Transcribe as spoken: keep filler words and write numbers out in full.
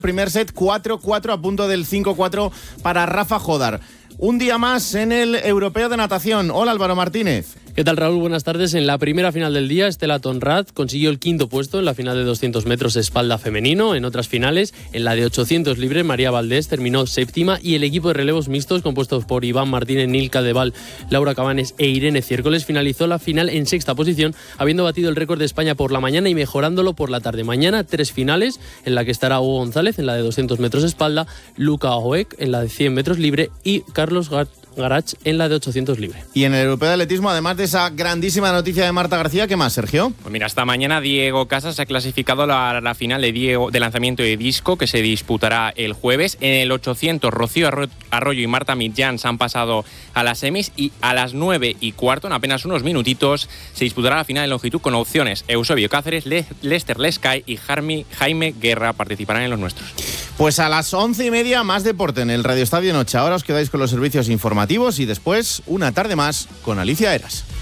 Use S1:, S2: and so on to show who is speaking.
S1: Primer set cuatro cuatro a punto del cinco cuatro para Rafa Jodar. Un día más en el Europeo de Natación. Hola, Álvaro Martínez.
S2: ¿Qué tal, Raúl? Buenas tardes. En la primera final del día, Stella Tonrad consiguió el quinto puesto en la final de doscientos metros espalda femenino. En otras finales, en la de ochocientos libre, María Valdés terminó séptima y el equipo de relevos mixtos, compuestos por Iván Martínez, Nilka Deval, Laura Cabanes e Irene Ciércoles, finalizó la final en sexta posición, habiendo batido el récord de España por la mañana y mejorándolo por la tarde. Mañana, tres finales, en la que estará Hugo González en la de doscientos metros espalda, Luka Oek en la de cien metros libre y Carlos Gat Garach en la de ochocientos libre.
S1: Y en el Europeo de Atletismo, además de esa grandísima noticia de Marta García, ¿qué más, Sergio?
S3: Pues mira, esta mañana Diego Casas se ha clasificado a la, la final de, Diego, de lanzamiento de disco que se disputará el jueves. En el ochocientos, Rocío Arroyo y Marta Millán se han pasado a las semis y a las nueve y cuarto, en apenas unos minutitos, se disputará la final de longitud con opciones. Eusebio Cáceres, Le Lester Lescay y Jaime, Jaime Guerra participarán en los nuestros.
S1: Pues a las once y media, más deporte en el Radio Estadio Noche. Ahora os quedáis con los servicios informativos y después una tarde más con Alicia Eras.